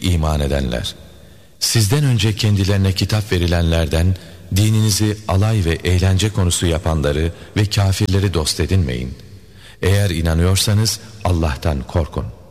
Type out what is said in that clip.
Ey iman edenler! Sizden önce kendilerine kitap verilenlerden dininizi alay ve eğlence konusu yapanları ve kafirleri dost edinmeyin. Eğer inanıyorsanız Allah'tan korkun.